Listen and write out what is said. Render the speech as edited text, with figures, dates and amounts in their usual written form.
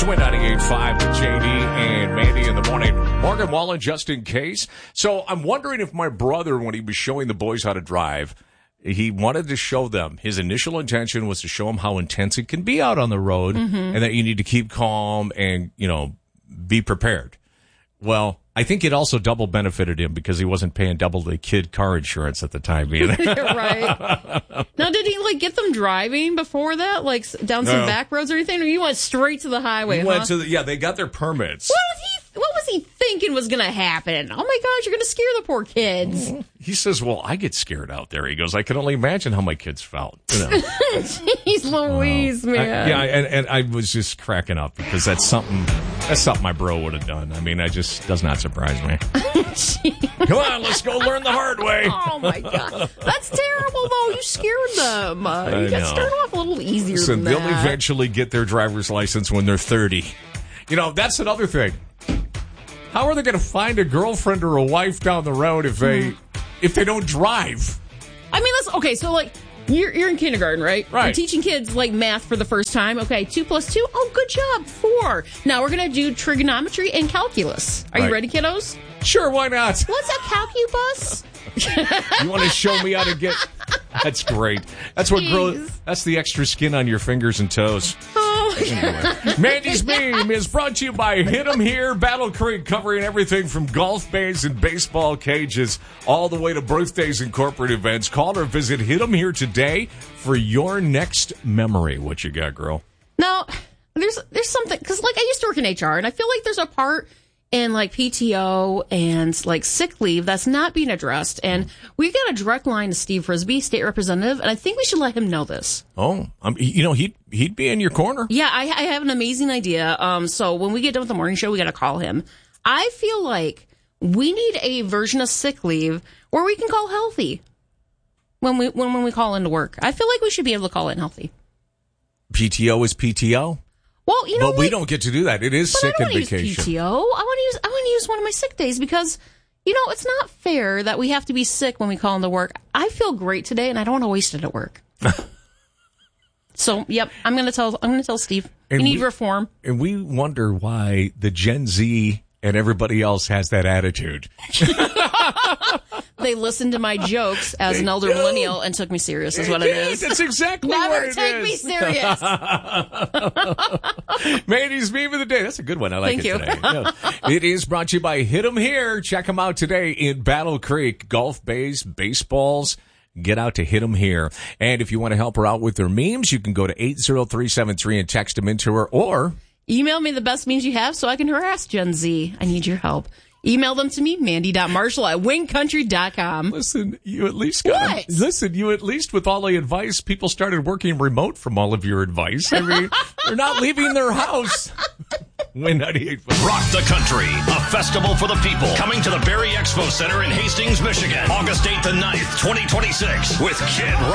Win 98.5 with JD and Mandy in the morning. Morgan Wallen, just in case. So I'm wondering if my brother, when he was showing the boys how to drive, he wanted to show them. His initial intention was to show them how intense it can be out on the road and that you need to keep calm and, be prepared. Well, I think it also double benefited him because he wasn't paying double the kid car insurance at the time either. Right. Now, did he get them driving before that, down some back roads or anything, or you went straight to the highway? Went to they got their permits. What was he thinking was going to happen? Oh my gosh, you're going to scare the poor kids. He says, "Well, I get scared out there." He goes, "I can only imagine how my kids felt." Jeez Louise, man. And I was just cracking up because that's something my bro would have done. I mean, it just does not surprise me. Come on, let's go learn the hard way. Oh my God, that's terrible though. You scared them. You got to start off a little easier than that. They'll eventually get their driver's license when they're 30. That's another thing. How are they going to find a girlfriend or a wife down the road if they don't drive? I mean, okay. So you're in kindergarten, right? Right. You're teaching kids math for the first time. Okay, 2 + 2. Oh, good job. 4. Now we're going to do trigonometry and calculus. Are you ready, kiddos? Sure, why not? What's a calcubus? You want to show me how to get? That's great. That's what grows. That's the extra skin on your fingers and toes. Anyway, Mandy's Beam is brought to you by Hit 'em Here, Battle Creek, covering everything from golf bays and baseball cages all the way to birthdays and corporate events. Call or visit Hit 'em Here today for your next memory. What you got, girl? Now, there's something, because I used to work in HR, and I feel like there's a part in PTO and sick leave that's not being addressed. And we've got a direct line to Steve Frisbee, state representative, and I think we should let him know this. Oh, he'd be in your corner. Yeah, I have an amazing idea. So when we get done with the morning show, we got to call him. I feel like we need a version of sick leave where we can call healthy when we call into work. I feel like we should be able to call in healthy. PTO is PTO. Well, but we don't get to do that. It is sick and vacation. Use PTO. I want to use one of my sick days because it's not fair that we have to be sick when we call into work. I feel great today, and I don't want to waste it at work. So, yep, I'm going to tell Steve. You need reform. And we wonder why the Gen Z and everybody else has that attitude. They listened to my jokes as an elder millennial and took me serious, is what it is. That's exactly what it is. Never take me serious. Mandy's Meme of the Day. That's a good one. I like Thank you. Today. Yeah. It is brought to you by Hit 'em Here. Check them out today in Battle Creek. Golf bays, baseballs. Get out to Hit 'em Here. And if you want to help her out with her memes, you can go to 80373 and text them into her, or email me the best memes you have so I can harass Gen Z. I need your help. Email them to me, mandy.marshall@wingcountry.com. Listen, you at least with all the advice, people started working remote from all of your advice. I mean, they're not leaving their house. Win 98. Rock the Country, a festival for the people. Coming to the Berry Expo Center in Hastings, Michigan, August 8th and 9th, 2026, with Kid Rock.